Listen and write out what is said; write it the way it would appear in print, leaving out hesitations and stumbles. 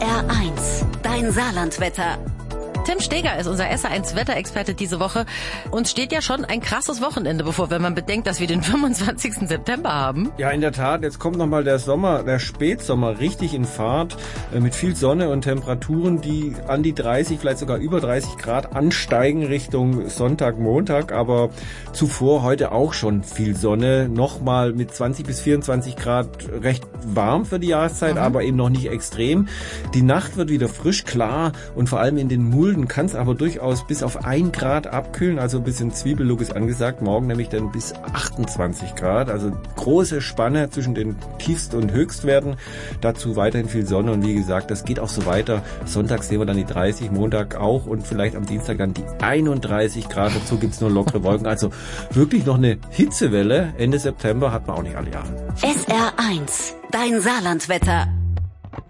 SR1, dein Saarlandwetter. Tim Steger ist unser SR1-Wetterexperte diese Woche. Uns steht ja schon ein krasses Wochenende bevor, wenn man bedenkt, dass wir den 25. September haben. Ja, in der Tat. Jetzt kommt nochmal der Sommer, der Spätsommer richtig in Fahrt, mit viel Sonne und Temperaturen, die an die 30, vielleicht sogar über 30 Grad ansteigen Richtung Sonntag, Montag. Aber zuvor heute auch schon viel Sonne. Nochmal mit 20 bis 24 Grad recht warm für die Jahreszeit, aber eben noch nicht extrem. Die Nacht wird wieder frisch, klar und vor allem in den Mulden kann es aber durchaus bis auf 1 Grad abkühlen, also ein bisschen Zwiebellook ist angesagt, morgen nämlich dann bis 28 Grad, also große Spanne zwischen den Tiefst- und Höchstwerten, dazu weiterhin viel Sonne und wie gesagt, das geht auch so weiter, Sonntag sehen wir dann die 30, Montag auch und vielleicht am Dienstag dann die 31 Grad, dazu gibt's nur lockere Wolken, also wirklich noch eine Hitzewelle, Ende September hat man auch nicht alle Jahre. SR1, dein Saarlandwetter.